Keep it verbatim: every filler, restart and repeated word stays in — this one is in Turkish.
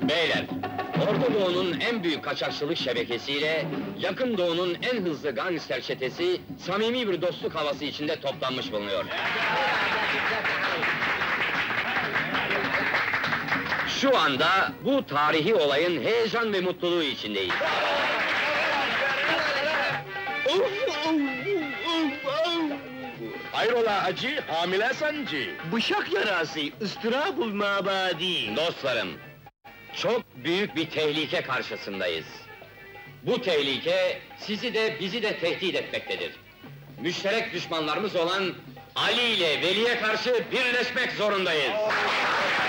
Beyler, Orta Doğu'nun en büyük kaçakçılık şebekesiyle Yakın Doğu'nun en hızlı gangster çetesi samimi bir dostluk havası içinde toplanmış bulunuyor. Şu anda bu tarihi olayın heyecan ve mutluluğu içindeyiz. Hayrola hacı, hamile sancı? Bıçak yarası, ıstırabul mabadi. Dostlarım, çok büyük bir tehlike karşısındayız. Bu tehlike sizi de bizi de tehdit etmektedir. Müşterek düşmanlarımız olan Ali ile Veli'ye karşı birleşmek zorundayız.